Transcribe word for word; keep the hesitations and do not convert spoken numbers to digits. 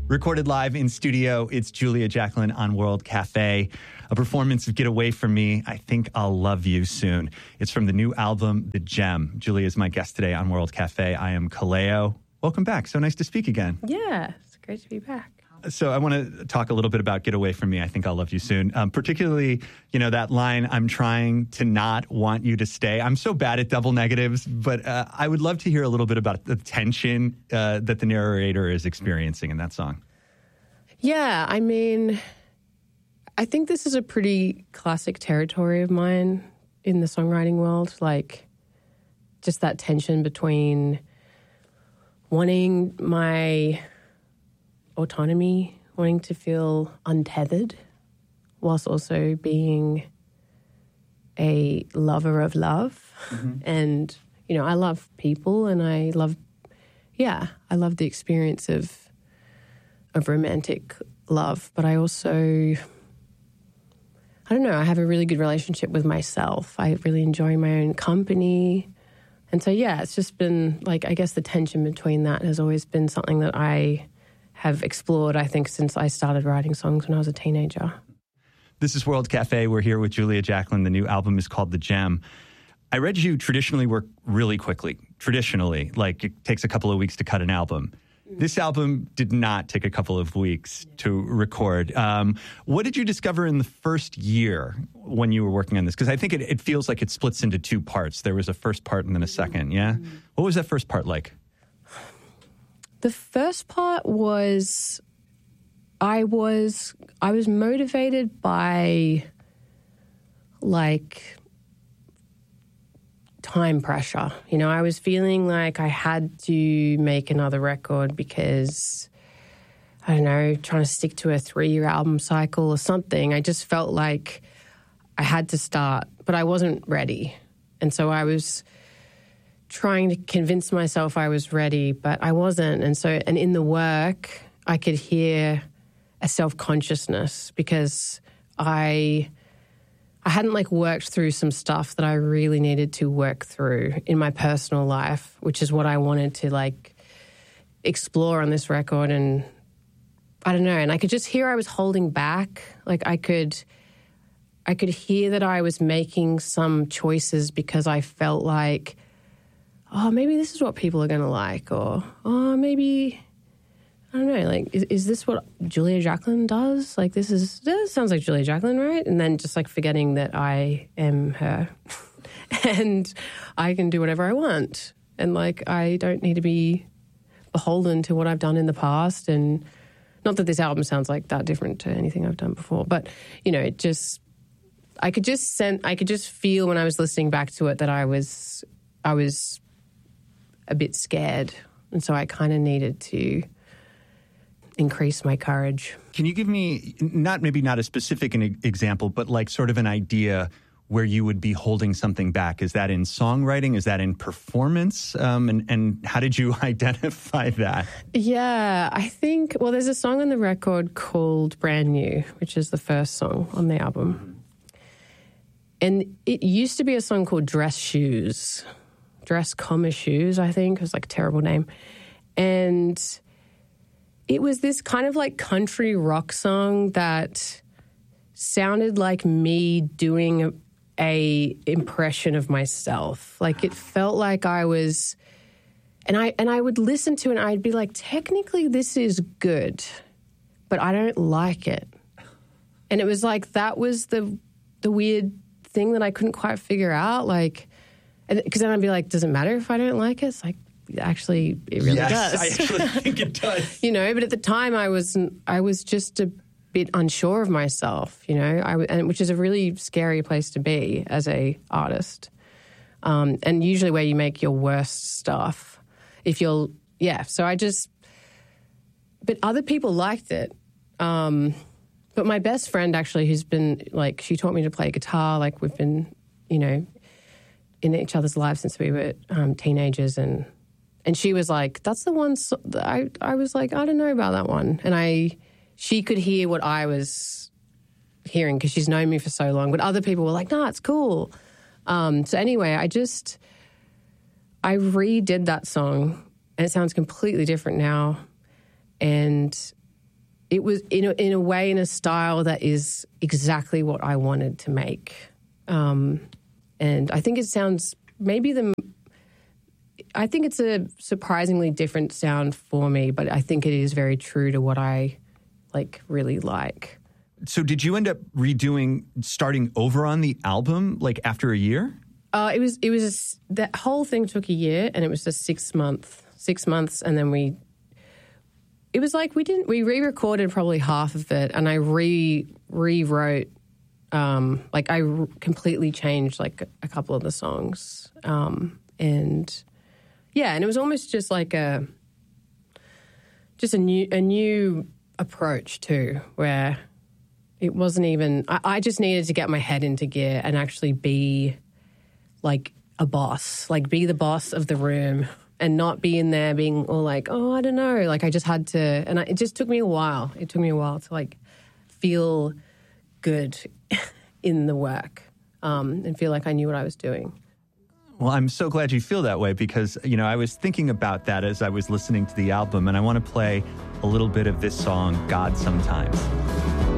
Recorded live in studio, it's Julia Jacklin on World Cafe, a performance of Get Away From Me, I Think I'll Love You Soon. It's from the new album, The Gem. Julia is my guest today on World Cafe. I am Kaleo. Welcome back. So nice to speak again. Yeah, it's great to be back. So I want to talk a little bit about Get Away From Me, I Think I'll Love You Soon. Um, particularly, you know, that line, I'm trying to not want you to stay. I'm so bad at double negatives, but uh, I would love to hear a little bit about the tension uh, that the narrator is experiencing in that song. Yeah, I mean, I think this is a pretty classic territory of mine in the songwriting world. Like, just that tension between wanting my autonomy, wanting to feel untethered, whilst also being a lover of love. Mm-hmm. And, you know, I love people and I love, yeah, I love the experience of of romantic love. But I also, I don't know, I have a really good relationship with myself. I really enjoy my own company. And so, yeah, it's just been like, I guess the tension between that has always been something that I have explored, I think, since I started writing songs when I was a teenager. This is World Cafe. We're here with Julia Jacklin. The new album is called The Gem. I read you traditionally work really quickly. Traditionally, like it takes a couple of weeks to cut an album. This album did not take a couple of weeks to record. Um, what did you discover in the first year when you were working on this? Because I think it, it feels like it splits into two parts. There was a first part and then a second, yeah? What was that first part like? The first part was, I was, I was motivated by, like, time pressure. You know, I was feeling like I had to make another record because, I don't know, trying to stick to a three-year album cycle or something. I just felt like I had to start, but I wasn't ready. And so I was trying to convince myself I was ready, but I wasn't. And so, and in the work, I could hear a self-consciousness because I, I hadn't like worked through some stuff that I really needed to work through in my personal life, which is what I wanted to like explore on this record. And I don't know. And I could just hear I was holding back. Like I could, I could hear that I was making some choices because I felt like, oh, maybe this is what people are going to like, or, oh, maybe, I don't know, like, is, is this what Julia Jacklin does? Like, this is, this sounds like Julia Jacklin, right? And then just, like, forgetting that I am her and I can do whatever I want. And, like, I don't need to be beholden to what I've done in the past. And not that this album sounds like that different to anything I've done before, but, you know, it just, I could just send, I could just feel when I was listening back to it that I was, I was a bit scared. And so I kind of needed to increase my courage. Can you give me, not maybe not a specific an example, but like sort of an idea where you would be holding something back? Is that in songwriting? Is that in performance? Um, and, and how did you identify that? Yeah, I think, well, there's a song on the record called Brand New, which is the first song on the album. And it used to be a song called Dress Shoes. Dress, comma, shoes, I think. It was like a terrible name. And it was this kind of like country rock song that sounded like me doing a, a impression of myself. Like it felt like I was, and I and I would listen to it and I'd be like, technically this is good, but I don't like it. And it was like, that was the the weird thing that I couldn't quite figure out. Like, because then I'd be like, does it matter if I don't like it? It's like, actually, it really yes, does. I actually think it does. You know, but at the time I was, I was just a bit unsure of myself, you know, I, and, which is a really scary place to be as a artist. Um, and usually where you make your worst stuff. If you're, yeah, so I just, but other people liked it. Um, but my best friend actually, who's been, like, she taught me to play guitar, like we've been, you know, in each other's lives since we were um, teenagers, and and she was like, that's the one, so I, I was like, I don't know about that one. And I, she could hear what I was hearing because she's known me for so long, but other people were like, no, it's cool. Um, so anyway, I just, I redid that song and it sounds completely different now. And it was in a, in a way, in a style that is exactly what I wanted to make. Um, and I think it sounds maybe the, I think it's a surprisingly different sound for me, but I think it is very true to what I like really like. So did you end up redoing, starting over on the album like after a year? Uh, it was, it was, a, that whole thing took a year, and it was just six months, six months. And then we, it was like we didn't, we re-recorded probably half of it, and I re, rewrote, um, like I r- completely changed like a, a couple of the songs. Um, and yeah, and it was almost just like a, just a new, a new approach too, where it wasn't even, I, I just needed to get my head into gear and actually be like a boss, like be the boss of the room and not be in there being all like, oh, I don't know. Like I just had to, and I, it just took me a while. It took me a while to like feel good in the work um, and feel like I knew what I was doing. Well, I'm so glad you feel that way because, you know, I was thinking about that as I was listening to the album, and I want to play a little bit of this song, God Sometimes.